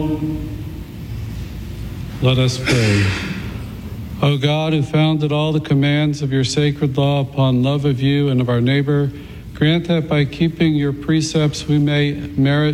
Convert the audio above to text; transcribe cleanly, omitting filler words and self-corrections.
Let us pray. O God, who founded all the commands of your sacred law upon love of you and of our neighbor, grant that by keeping your precepts we may merit